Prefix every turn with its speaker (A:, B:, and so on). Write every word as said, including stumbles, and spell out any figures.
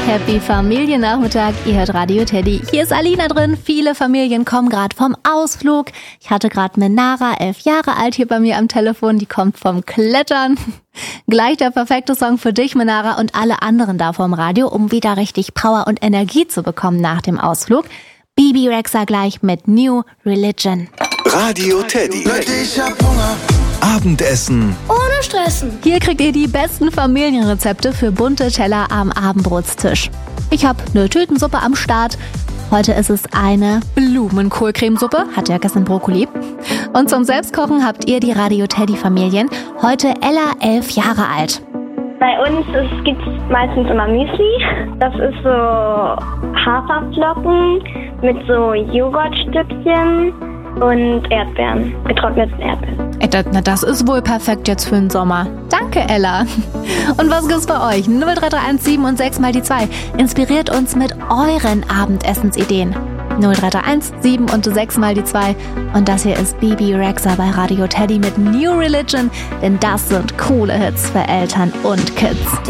A: Happy Familiennachmittag, ihr hört Radio Teddy. Hier ist Alina drin, viele Familien kommen gerade vom Ausflug. Ich hatte gerade Menara, elf Jahre alt, hier bei mir am Telefon, die kommt vom Klettern. Gleich der perfekte Song für dich, Menara, und alle anderen da vom Radio, um wieder richtig Power und Energie zu bekommen nach dem Ausflug. Bebe Rexha gleich mit New Religion.
B: Radio Teddy. Ich hab Hunger. Abendessen
C: ohne Stressen.
A: Hier kriegt ihr die besten Familienrezepte für bunte Teller am Abendbrotstisch. Ich habe eine Tütensuppe am Start. Heute ist es eine Blumenkohlcremesuppe, hatte ja gestern Brokkoli. Und zum Selbstkochen habt ihr die Radio Teddy-Familien. Heute Ella, elf Jahre alt.
C: Bei uns gibt es meistens immer Müsli. Das ist so Haferflocken mit so Joghurtstückchen und Erdbeeren, getrockneten Erdbeeren.
A: Na, das ist wohl perfekt jetzt für den Sommer. Danke, Ella. Und was gibt's bei euch? null drei drei eins sieben und sechs mal die zwei. Inspiriert uns mit euren Abendessensideen. null drei drei eins sieben und sechs mal die zwei. Und das hier ist Bebe Rexha bei Radio Teddy mit New Religion, denn das sind coole Hits für Eltern und Kids.